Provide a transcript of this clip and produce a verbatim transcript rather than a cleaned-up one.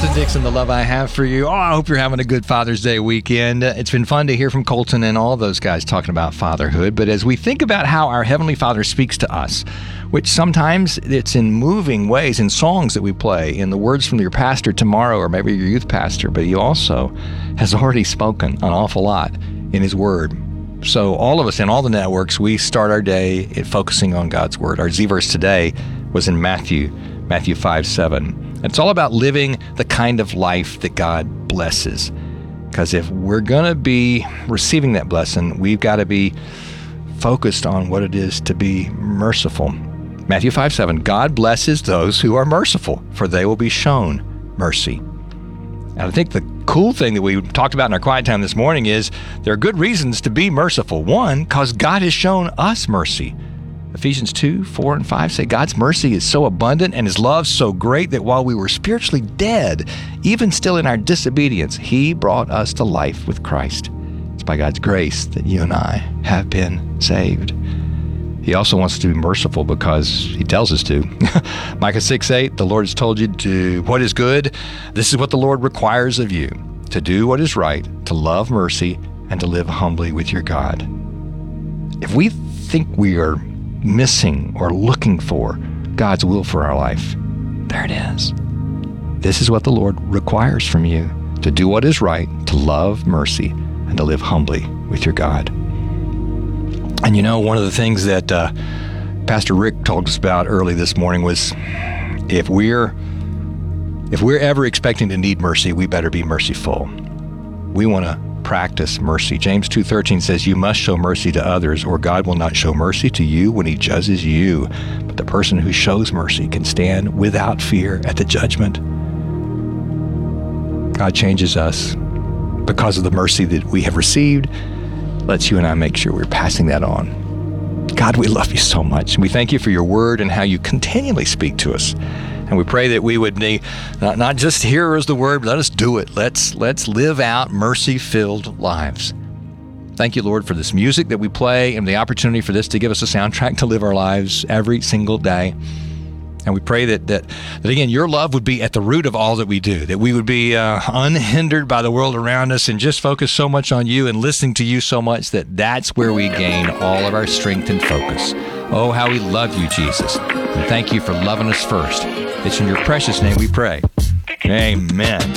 Colton Dixon, The Love I Have for You. Oh, I hope you're having a good Father's Day weekend. Uh, it's been fun to hear from Colton and all those guys talking about fatherhood. But as we think about how our Heavenly Father speaks to us, which sometimes it's in moving ways, in songs that we play, in the words from your pastor tomorrow, or maybe your youth pastor, but he also has already spoken an awful lot in his word. So all of us in all the networks, we start our day focusing on God's word. Our Z verse today was in Matthew, Matthew five seven. It's all about living the kind of life that God blesses. Because if we're going to be receiving that blessing, we've got to be focused on what it is to be merciful. Matthew five seven, God blesses those who are merciful, for they will be shown mercy. And I think the cool thing that we talked about in our quiet time this morning is there are good reasons to be merciful. One, because God has shown us mercy. Ephesians two, four, and five say God's mercy is so abundant and his love so great that while we were spiritually dead, even still in our disobedience, he brought us to life with Christ. It's by God's grace that you and I have been saved. He also wants us to be merciful because he tells us to. Micah six eight, the Lord has told you to do what is good. This is what the Lord requires of you, to do what is right, to love mercy, and to live humbly with your God. If we think we are missing or looking for God's will for our life, there it is. This is what the Lord requires from you, to do what is right, to love mercy, and to live humbly with your God. And you know, one of the things that uh, Pastor Rick told us about early this morning was if we're if we're ever expecting to need mercy, we better be merciful. We want to practice mercy. James two thirteen says, you must show mercy to others, or God will not show mercy to you when he judges you. But the person who shows mercy can stand without fear at the judgment. God changes us because of the mercy that we have received. Let's you and I make sure we're passing that on. God, we love you so much. And we thank you for your word and how you continually speak to us. And we pray that we would be not, not just hearers of the word, but let us do it. Let's, let's live out mercy-filled lives. Thank you, Lord, for this music that we play and the opportunity for this to give us a soundtrack to live our lives every single day. And we pray that, that, that again, your love would be at the root of all that we do, that we would be uh, unhindered by the world around us and just focus so much on you and listening to you so much that that's where we gain all of our strength and focus. Oh, how we love you, Jesus. And thank you for loving us first. It's in your precious name we pray. Amen.